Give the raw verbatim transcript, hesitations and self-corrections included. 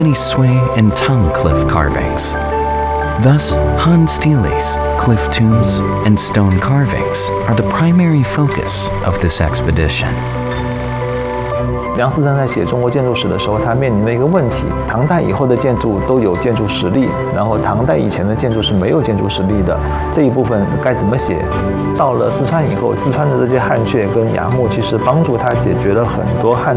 Sway and tongue cliff carvings. Thus, Han Steele's cliff tombs and stone carvings are the primary focus of this expedition. 梁思成在写中国建筑史的时候，他面临的一个问题：唐代以后的建筑都有建筑实力，然后唐代以前的建筑是没有建筑实力的。这一部分该怎么写？到了四川以后，四川的这些汉阙跟崖墓，其实帮助他解决了很多汉